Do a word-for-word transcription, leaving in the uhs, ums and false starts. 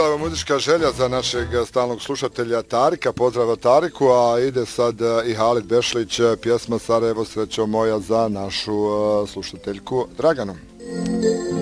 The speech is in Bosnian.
evo muzička želja za našeg stalnog slušatelja Tarika, pozdrava Tariku, a ide sad i Halid Bešlić, pjesma Sarajevo srećo moja za našu slušateljku Draganu.